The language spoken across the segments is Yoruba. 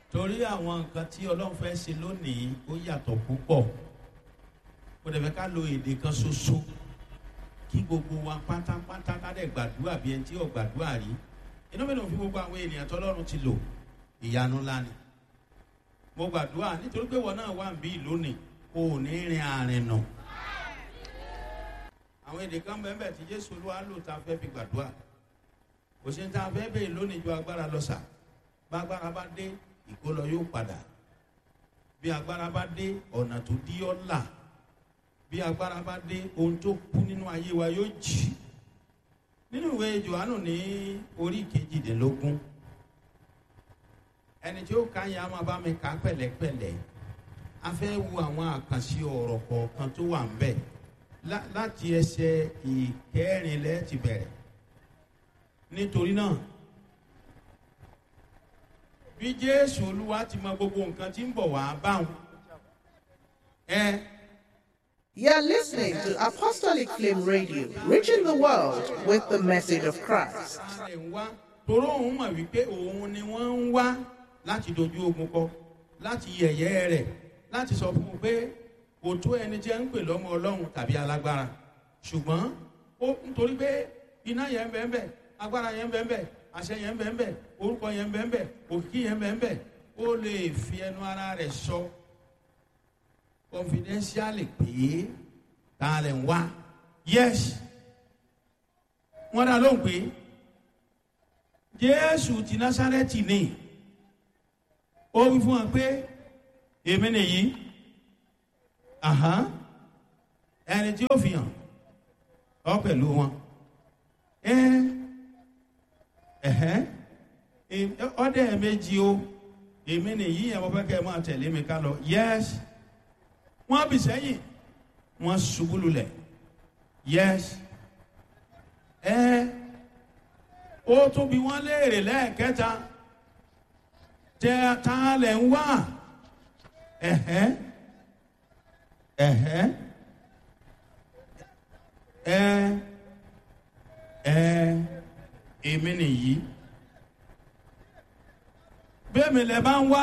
torí àwọn nǹkan tí ọlọ́run fẹ́ ṣe lónìí ó yàtọ̀ púpọ̀. Kò dẹ̀ fẹ́ ká lo èdè kan ṣoṣo kí gbogbo wa pátápátá ká dẹ̀ gbàdúrà bí ẹni tí ò gbàdúrà rí. Inú mi ló fi gbogbo àwọn ènìyàn tọ́lọ́run ti lò ìyanu ńlá ni. Mo gbàdúrà nítorí pé wọn náà wà níbí lónìí kò ní rin àrìn nà. Àwọn èdè kan bẹ́ẹ̀ bẹ́ẹ̀ tí Jésù Olúwa lò tá a fẹ́ fi gbàdúrà. Kò sí ní tá a fẹ́ bèèrè lónìí ju agbára lọ sà. Bá agbára bá dé ìkólọ yóò padà. Bí agbára bá dé ọ̀nà tó dí ọ́ là. Bí agbára bá dé ohun tó kú nínú ayé wa yóò jì. Nínú ìwé Jòhánù ní orí 18. Ẹni tí ó ka yẹn a máa bá mi kà pẹ̀lẹ́pẹ̀lẹ́. A fẹ́ wo àwọn àkànṣe ọ̀rọ̀ kọ̀ọ̀kan tó wà ń bẹ̀. Láti ẹsẹ̀ ìkẹrìnlẹ́ ti bẹ̀rẹ̀. Nítorí náà bí Jésù Olúwa ti mọ gbogbo nǹkan tí ń bọ̀ wá báwọn. You're listening to Apostolic Flame Radio, reaching the world with the message of Christ. Toró òun mọ̀ wípé òun ni wọ́n ń wá láti dojú ogun kọ, láti yẹ̀yẹ́ rẹ̀, láti sọ fún un pé kò tó ẹni tí ẹ ń pè lọ́mọ Ọlọ́run tàbí alágbára. Ṣùgbọ́n nítorí pé iná yẹn ń bẹ ń bẹ, agbára yẹn ń bẹ ń bẹ, àṣẹ yẹn ń bẹ ń bẹ, orúkọ yẹn ń bẹ ń bẹ, òkìkí yẹn ń bẹ ń bẹ, ó lè fi ẹnu ara rẹ̀ sọ confidentially pé ta lè ń wá. Yes, wọ́n dá lóhùn pé Jésù ti Násárẹ́tì ni. Ó wí fún wọn pé èmi nìyí. Ẹni tí ó fi hàn ọ pẹ̀lú wọn. Ọdẹ méjì o, èmi nìyí ẹ̀ mo fẹ́ kẹ́ ẹ máa tẹ̀lé mi ká lọ. Yes, wọ́n bì sẹ́yìn, wọ́n ṣubú lulẹ̀. Yes, ó tún bí wọ́n léèrè lẹ́ẹ̀kẹta, tẹ ta lẹ̀ ń wá. Èmi nìyí. Bẹ́ẹ̀mi lẹ bá ń wá.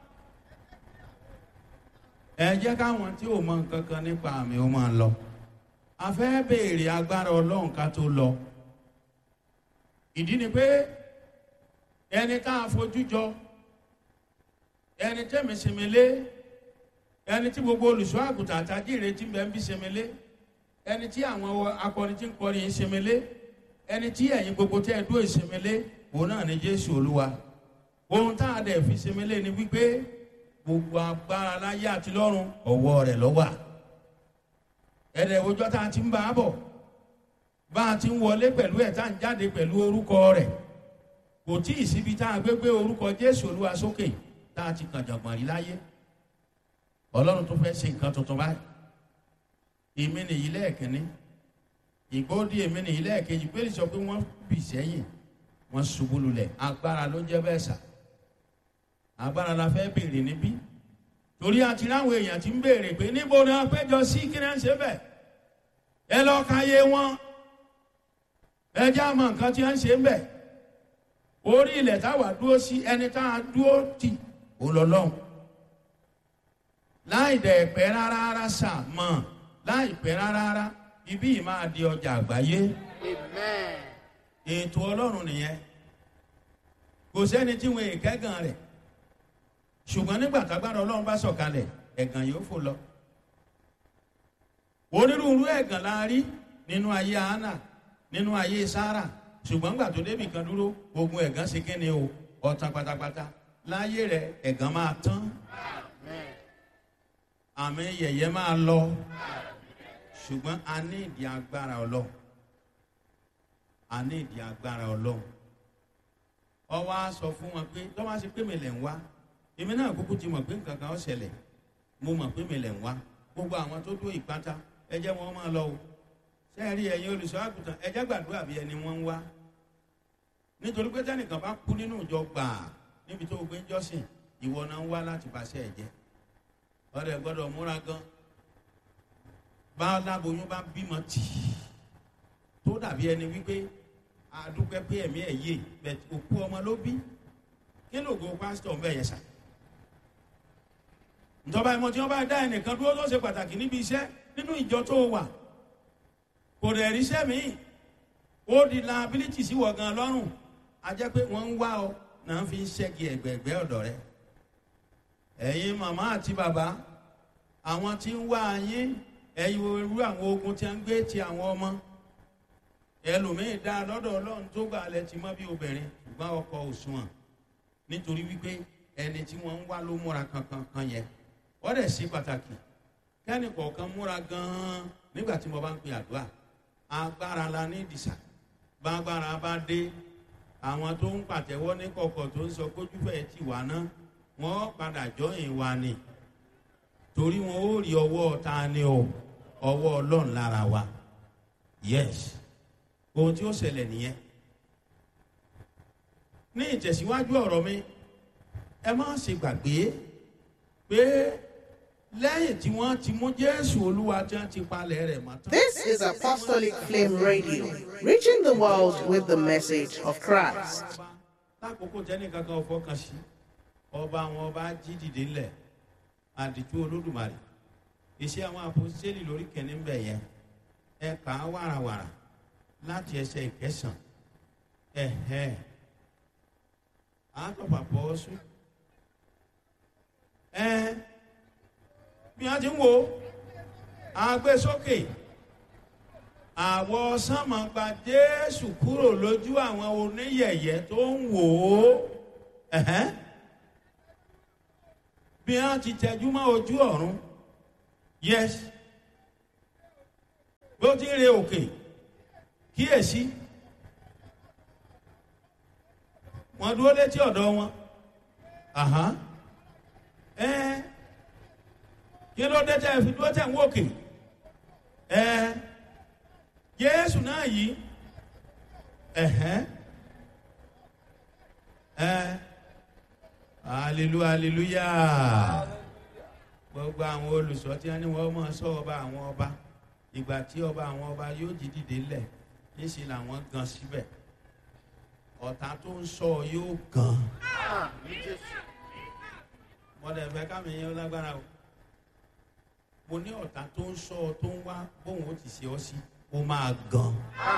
Ẹ jẹ́ káwọn tí ò mọ nǹkan kan nípa àmì ó máa lọ. A fẹ́ béèrè agbára Ọlọ́run ká tó lọ. Ìdí ni pé ẹni tá a fojú jọ, ẹni tẹ́mi sinmi lé, ẹni tí gbogbo olùṣọ́ àgùntàn àtàdé ìrètí ń bẹ ń bí sinmi lé, ẹni tí àwọn akọrin tí ń kọrin yìí sinmi lé, ẹni tí ẹ̀yin gbogbo tẹ́ ẹ dúró ìsinmi lé, òun náà ni Jésù Olúwa. Ohun tá a dẹ̀ fi sinmi lé ni wípé gbogbo agbára láyé àti lọ́run ọwọ́ rẹ̀ ló wà. Ẹ̀rẹ̀ òjò tá a ti ń bá a bọ̀, bá a ti ń wọlé pẹ̀lú ẹ̀ tá a ń jáde pẹ̀lú orúkọ rẹ̀. Kò tí ì síbi tá a gbé orúkọ Jésù Olúwa sókè tá a ti kàn jàngbọ̀n rí láyé. Ọlọ́run tó fẹ́ ṣe nǹkan tuntun báyìí. Èmi nìyí lẹ́ẹ̀kínní, ìgbóòdì èmi nìyí lẹ́ẹ̀kejì. Pé sọ pé wọ́n bì sẹ́yìn, wọ́n ṣubú lulẹ̀. Agbára ló jẹ́ bẹ́ẹ̀ sà. Agbára la fẹ́ béèrè níbí. Torí àti láwọn èèyàn ti ń béèrè pé níbo ni wọ́n péjọ sí, kí ni wọ́n ṣe bẹ̀. Ẹ lọ ka yé wọn. Ẹ jẹ́ àmọ́ nǹkan tí wọ́n ṣe ń bẹ̀. Orí ilẹ̀ táwa dúró sí, ẹni tá a dúró tì ó lọ lọ́hùn. Láì dẹ̀ pẹ́ rárá sà mọ̀, láì pẹ́ rárá ibí yìí máa di ọjà àgbáyé. Amen. Ètò Ọlọ́run nìyẹn. Kò sẹ́ni tí wọn èkẹ́gàn rẹ̀. Ṣùgbọ́n nígbà tágbára Ọlọ́run bá sọ̀kalẹ̀, ẹ̀gàn yóò fò lọ. Onírúurú ẹ̀gàn la rí nínú ayé Hánà, nínú ayé Sárà. Ṣùgbọ́n nígbà tó débì kan dúró, ogun ẹ̀gàn ṣe kíni o, ọ̀tàn pátápátá. Láyé rẹ̀ ẹ̀gàn máa tán. Àmì yẹ̀yẹ́ máa lọ. Ṣùgbọ́n a ní ìdí agbára Ọlọ́run. A ní ìdí agbára Ọlọ́run. Ó wá sọ fún wọn pé tó wá sí pé mi lẹ̀ ń wá. Èmi náà kúkú ti mọ̀ pé nǹkan kan ó ṣẹlẹ̀. Mo mọ̀ pé mi lẹ̀ ń wá. Gbogbo àwọn tó dó ìpátá, ẹ jẹ́ wọn máa lọ o. Ṣé ẹ rí ẹ̀yin olùṣọ́ àgùntàn, ẹ jẹ́ gbàdúrà bí ẹni wọ́n ń wá. Nítorí pé tẹ́nìkan bá kú nínú ìjọ gbàà níbi tó gbé ń jọ́sìn, ìwọ náà ń wá láti bàṣẹ ẹ̀jẹ̀. Ọ̀rẹ́ gbọ́dọ̀ múra gan. Bá aláboyún bá bímọ tì í tó dàbí ẹni wípé àdúpẹ́ pé ẹ̀mí ẹ̀ yé bẹ̀t òkú ọmọ ló bí. Kí ló go pásítọ̀ ń bẹ̀ yẹn sà? ìjọba ìmọ̀ tí wọ́n bá dá ẹnìkan dúró tó ṣe pàtàkì níbi iṣẹ́ nínú ìjọ tó wà, kò dẹ̀ ríṣẹ́ míì, ó di liability sí wọ̀ gan lọ́rùn. A jẹ́ pé wọ́n ń wá ọ náà fi ń ṣẹ́gi ẹ̀gbẹ̀ẹ̀gbẹ́ ọ̀dọ̀ rẹ. Ẹ̀yin màmá àti bàbá, àwọn tí ń wá yín, ẹ̀yin irú àwọn ogun tí a ń gbé ti àwọn ọmọ. Ẹlòmíì dá lọ́dọ̀ Ọlọ́run tó gbà lẹ ti mọ́ bí obìnrin, ṣùgbọ́n ọkọ òṣùwọ̀n, nítorí wípé ẹni tí wọ́n ń wá ló múra kankan kan yẹn. Ó dẹ̀ ṣe pàtàkì kẹ́ni kọ̀ọ̀kan múra gan-an nígbà tí mo bá ń pe àdúrà. Agbára la ní ìdìsà, bágbára bá dé, àwọn tó ń pàtẹ́wọ́ ní kọ̀kọ̀ tó ń sọ kójúfẹ́ ti wà náà, wọ́n padà jọyìn wa ni, torí wọn ó rí ọwọ́ ta ni o, ọwọ́ Ọlọ́run lára wa. Yes, ohun tí ó ṣẹlẹ̀ nìyẹn. Ní ìtẹ̀síwájú ọ̀rọ̀ mi, ẹ má ṣe gbàgbé pé lẹ́yìn tí wọ́n ti mú Jésù Olúwa tí wọ́n ti palẹ̀ rẹ̀ mọ́ tán. This is Apostolic Flame Radio, reaching the world with the message of Christ. Lákòókò tẹ́nì kankan ọ̀fọ́ kan sí, ọba àwọn ọba jí dìde ńlẹ̀, àdìtú Olódùmarè. Iṣẹ́ àwọn àpọ́sítélì lórí kẹ́ni ń bẹ̀ yẹn, ẹ kà á wàràwàrà láti ẹsẹ̀ ìkẹsàn. Àtọ̀pà pọ̀ sùn. Bí wọ́n ti ń wo agbésókè, àwọ̀ sánmọ̀ gba Jésù kúrò lójú àwọn oníyẹ̀yẹ́ tó ń wò ó. Bí wọ́n ti tẹjú mọ́ ojú ọ̀run, yes, bí ó ti ń re òkè, kíyèsí, wọ́n dúró létí ọ̀dọ̀ wọn. Kí ló dé tẹ́ fi dúró tẹ́ ń wòkè? Jésù náà yìí, hallelujah. Gbogbo àwọn olùṣọ́ tí wọ́n ní wọ́n máa sọ ọba àwọn ọba, ìgbà tí ọba àwọn ọba yóò jí dìde lẹ̀, níṣẹ́ làwọn gan síbẹ̀. Ọ̀tá tó ń sọ yóò gan. Mọ̀dẹ̀ fẹ́ kámi yẹn lágbára o. Mo ní ọ̀tá tó ń sọ tó ń wá bóun ó ti ṣe ọ́ sí, ó máa gan.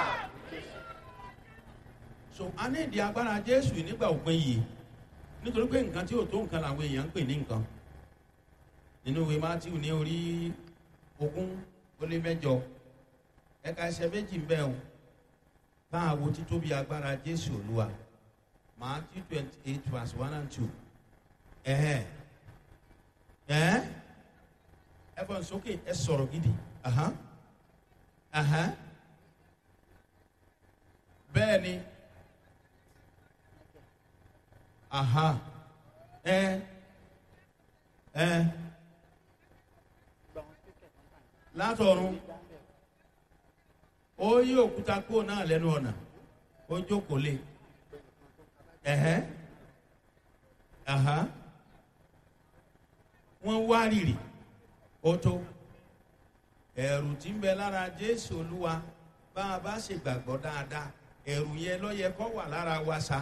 So a ní ìdí agbára Jésù nígbà òpin yìí, nítorí pé nǹkan tí ò tó nǹkan làwọn èèyàn ń pè ní nǹkan. Nínú ìwé Mátíù ní orí 20:8, ẹ̀ka ẹsẹ̀ méjì ń bẹ o. Bá a wo títóbi agbára Jésù Olúwa. Matthew 28:1-2. Ẹ fọ́n sókè, ẹ sọ̀rọ̀ gidi. Bẹ́ẹ̀ ni. Látọ̀run ó yí òkúta kúrò náà lẹ́nu ọ̀nà, ó jókòó lé. Wọ́n wá rìrì, ó tó. Ẹ̀rù tí ń bẹ lára Jésù Olúwa, bá a bá ṣe gbàgbọ́ dáadáa, ẹ̀rù yẹn ló yẹ kó wà lára wa sa.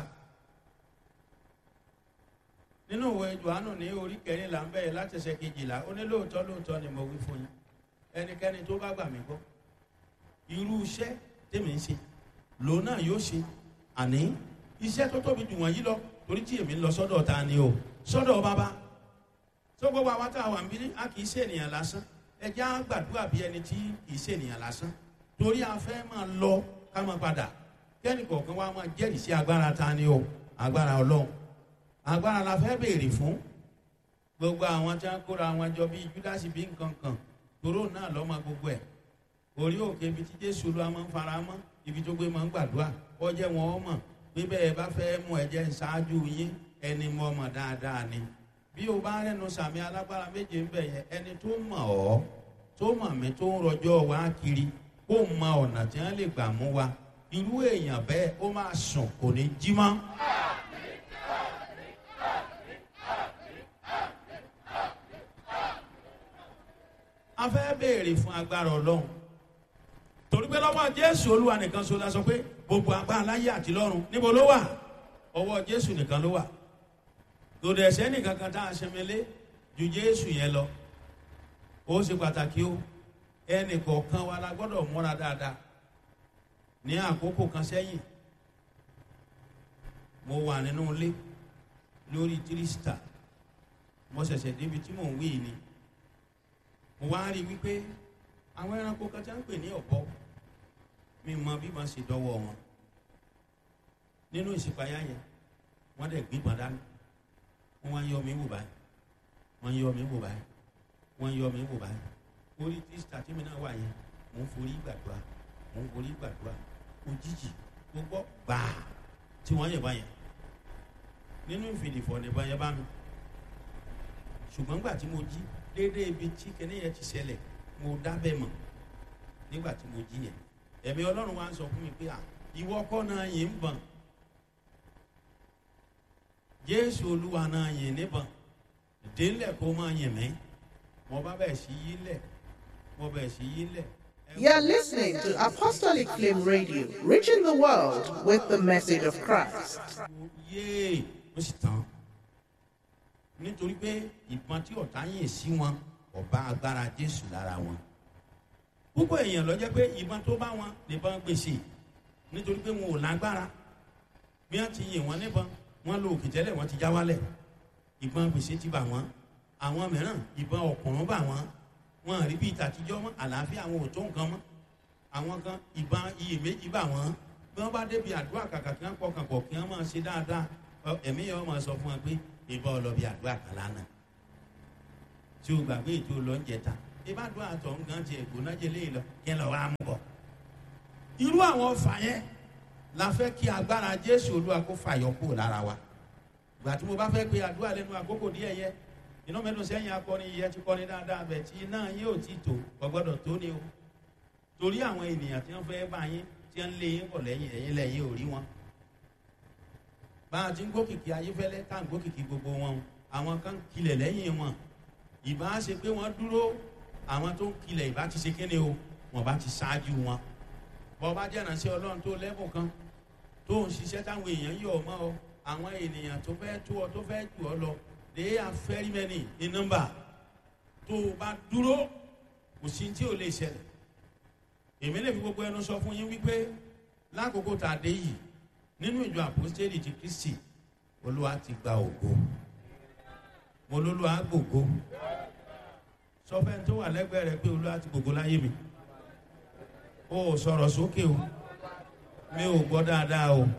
Nínú ìwé Jòhánù ní orí 14 ń bẹ̀rẹ̀ láti ẹsẹ̀ 12, ó ní lóòótọ́ ni mo wí fún yín, ẹnikẹ́ni tó bá gbà mí gbọ́, irú iṣẹ́ tèmi ń ṣe lòun náà yóò ṣe, àní iṣẹ́ tó tóbi jù wọ̀nyí lọ, torí tí èmi ń lọ sọ́dọ̀ ta ni o, sọ́dọ̀ Bàbá. Tó gbogbo àwọn tá a wà ń bí, a kì í ṣe ènìyàn lásán. Ẹ jẹ́ á gbàdúrà bí ẹni tí kì í ṣe ènìyàn lásán, torí a fẹ́ máa lọ ká máa padà. Kẹ́ni kọ̀ọ̀kan wa máa jẹ́rìí sí agbára ta ni o, agbára Ọlọ́run. Agbára la fẹ́ béèrè fún. Gbogbo àwọn tí wọ́n kóra wọn jọ bí Júdásì bí nǹkan kan, toró náà lọ́mọ gbogbo ẹ̀. Orí òkè ibi tí Jésù Olúwa máa ń fara mọ́, ibi tó gbé máa ń gbàdúrà, ó jẹ́ wọn ó mọ̀ pé bẹ́ẹ̀ bá fẹ́ mú ẹ̀jẹ̀ ṣáájú yín, ẹni mọ̀ mọ̀ dáadáa ni. Bí o bá rẹ́nu sàmì alágbára méje ń bẹ̀ yẹn, ẹni tó mọ̀ ọ́, tó mọ̀ mí, tó ń rọjọ́ wá kiri, kó mọ ọ̀nà tí wọ́n lè gbà mú wa, irú èèyàn bẹ́ẹ̀ ó máa sùn kò ní jí mọ́. A fẹ́ béèrè fún agbára Ọlọ́run, torí pé lọ́wọ́ Jésù Olúwa nìkan so la sọ pé gbogbo agbára láyé àti lọ́run níbo ló wà? Ọwọ́ Jésù nìkan ló wà. Lòdì ẹ̀sẹ̀ nìkan kan tá a ṣẹmẹlé, ju Jésù yẹn lọ. Ó ṣe pàtàkì o. Ẹnì kọ̀ọ̀kan wa la gbọ́dọ̀ múra dáadáa. Ní àkókò kan sẹ́yìn, mo wà nínú ilé lórí tírísítà. Mo ṣẹ̀ṣẹ̀ débi tí mò ń wí ni. Mo wá rí wípé àwọn ẹranko kan tí wọ́n ń pè ní ọ̀bọ, mi mọ bí wọ́n ṣe dọ́wọ́ wọn. Nínú ìṣípayá yẹn, wọ́n dẹ̀ gbígbọn dání. Wọ́n wá yọ mí wò báyìí. Wọ́n yọ mí wò báyìí. Wọ́n yọ mí wò báyìí. Orí tírísítà tí mi náà wà yẹn, mò ń forí gbàdúrà. Mò ń forí gbàdúrà. Òjijì mo gbọ́ gbàá tí wọ́n yẹ̀ báyẹn. Nínú ìfìdífọ̀ ní báyẹn bá mi. Ṣùgbọ́n gbà tí mo jí déédéé ibi tí kẹ́ni yẹn ti ṣẹlẹ̀, mo dábẹ́ mọ̀ nígbà tí mo jí yẹn. Ẹ̀mí Ọlọ́run wá ń sọ fún mi pé ìwọ kọ́ náà yìí ń bọ̀n. Jésù Olúwa náà yìí níbọn. Délẹ̀ kó máa yìn mí. Mo bá bẹ̀ sí yí lẹ̀. Mo bẹ̀ sí yí lẹ̀. You're listening to Apostolic Flame Radio, reaching the world with the message of Christ. Yéé, ó sì tán. Nítorí pé ìbọn tí ọ̀tá yìn sí wọn kò bá agbára Jésù lára wọn. Púpọ̀ èèyàn ló jẹ́ pé ìbọn tó bá wọn nìbọn gbèsè. Nítorí pé wọn ò lágbára. Bí wọ́n ti yìn wọ́n níbọn, wọ́n lo òkè tẹ́lẹ̀, wọ́n ti já wálẹ̀. Ìbọn gbèsè ti bà wọ́n. Àwọn mìíràn ìbọn ọ̀kùnrùn bà wọ́n. Wọ́n rí bí ìtàtijọ́ mọ́, àlàáfíà àwọn ò tó nǹkan mọ́. Àwọn kan ìbọn iyèméjì bà wọ́n. Bí wọ́n bá débi àdúrà kàkà kí wọ́n pọkàn pọ̀ kí wọ́n máa ṣe dáadáa. Ẹ̀mí yẹn wọ́n máa sọ fún wọn pé ìbọn ọlọ́bì àdúrà kan lánàá. Tí o gbàgbé ètò lọ́njẹta. Ìbá àdúrà tó ń gan ti ẹ̀gbọ́n jẹ léyìn lọ kí ẹ lọ wá mú bọ̀. Irú àwọn ọfà yẹn la fẹ́ kí agbára Jésù Olúwa kó fàyọ kúrò lára wa. Ìgbà tí mo bá fẹ́ pe àdúrà lẹ́nu àkókò díẹ̀ yẹ, inú mẹ́nu sẹ́yìn akọrin yẹ ti kọrin dáadáa bẹ̀ tí iná yín ò tí tó ọgbọ́dọ̀ tó ní o. Torí àwọn ènìyàn tí wọ́n fẹ́ bá yín tí wọ́n lé yín bọ̀ lẹ́yìn ẹ̀yìn lẹ́yìn ò rí wọn. Bá a ti ń gbókìkí ayéfẹ́lẹ́ tá à ń gbókìkí gbogbo wọn, àwọn kan kilẹ̀ lẹ́yìn wọn. Ìbá ṣe pé wọ́n dúró, àwọn tó ń kilẹ̀ ìbá ti ṣe kéde o, wọ́n bá ti ṣáájú wọn. Bọ́ bá jẹ́ ìránṣẹ́ Ọlọ́run tó lẹ́bùn kan tó ń ṣiṣẹ́ táwọn èèyàn yọ̀ ọ́ mọ́ ọ, àwọn ènìyàn tó fẹ́ tó ọ tó fẹ́ jù ọ lọ, they are very many in number. Tó o bá dúró, kò sí tí ò lè ṣẹlẹ̀. Èmi lè fi gbogbo ẹnu sọ fún yín wípé lákòókò tá a dé yìí nínú ìjọ àpòstélì ti Kristi, Olúwa ti gba ògo. Mo lólúwa gbògo. Sọ fẹ́ tó wà lẹ́gbẹ̀ẹ́ rẹ pé Olúwa ti gbògo láyé mi. O ò sọ̀rọ̀ sókè o. Mi ò gbọ́ dáadáa o.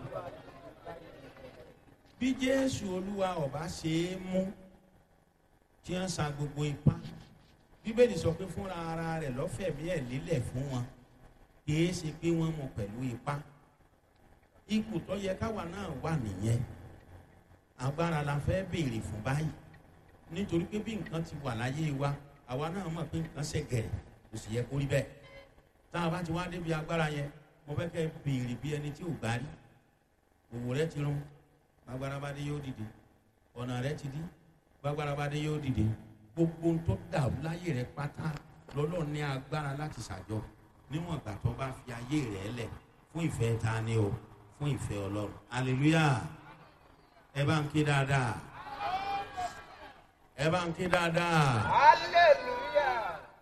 Bí Jésù Olúwa ọba ṣe é mú tí wọ́n sa gbogbo ipá, Bíbélì sọ pé fúnra ara rẹ̀ lọ́fẹ̀mí ẹ̀ lélẹ̀ fún wọn, kìí ṣe pé wọ́n mú pẹ̀lú ipá. Ipò tó yẹ káwa náà wà nìyẹn. Agbára la fẹ́ béèrè fún báyìí, nítorí pé bí nǹkan ti wà láyé wa, àwa náà mọ̀ pé nǹkan ṣẹ̀gẹ̀rẹ̀, kò sì yẹ kó rí bẹ́ẹ̀. Tá a bá ti wá débi agbára yẹn, mo fẹ́ kẹ́ béèrè bí ẹni tí ò gbá rí. Òwò rẹ ti rún, bágbára bá dé yóò dìde. Ọ̀nà rẹ ti dí, bágbára bá dé yóò dìde. Gbogbo tó dàrú láyé rẹ pátá lọ́lọ́ ní agbára láti ṣàjọ níwọ̀n ìgbà tó bá fi ayé rẹ lẹ̀ fún ìfẹ́ ta ni o, fún ìfẹ́ Ọlọ́run. Hallelujah. Ẹ bá ń ké dáadáa. Ẹ bá ń ké dáadáa. Hallelujah.